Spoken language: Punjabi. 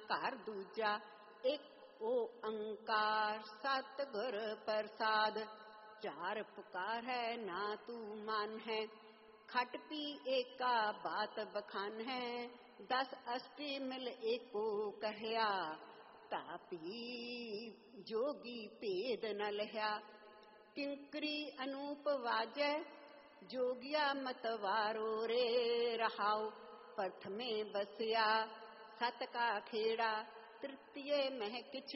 ਘਰ ਦੂਜਾ ਇੱਕ ਓੰਕਾਰ ਸਤਿਗੁਰ ਪ੍ਰਸਾਦ। ਚਾਰ ਪੁਕਾਰ ਹੈ ਨਾ ਤੂੰ ਮਨ ਹੈ, ਖਟ ਪੀ ਏਕਾ ਬਾਤ ਬਖਾਨ ਹੈ। 10 ਅਸ਼ਟੀ ਮਿਲ ਏਕੋ ਕਹਿਆ, ਤਾਪੀ ਜੋਗੀ ਭੇਦ ਨ ਲਹਿਆ। ਕਿੰਕਰੀ ਅਨੂਪ ਵਾਜੈ, ਜੋਗੀਆ ਮਤਵਾਰੋ ਰੇ ਰਹਾਉ। ਪ੍ਰਥਮੇ ਬਸਿਆ ਸਤ ਕਾ ਖੇੜਾ, ਤ੍ਰਿਤੀਏ ਮਹਿ ਕਿਛ